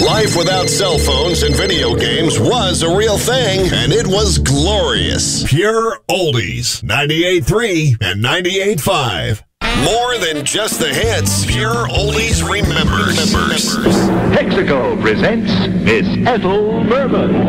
Life without cell phones and video games was a real thing, and it was glorious. Pure Oldies, 98.3 and 98.5. More than just the hits, Pure Oldies remembers. Texaco presents Miss Ethel Merman.